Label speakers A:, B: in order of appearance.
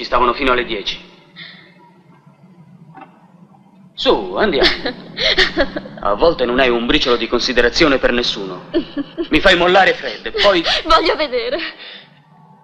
A: ci stavano fino alle 10. Su, andiamo. A volte non hai un briciolo di considerazione per nessuno. Mi fai mollare Fred, poi...
B: Voglio vedere.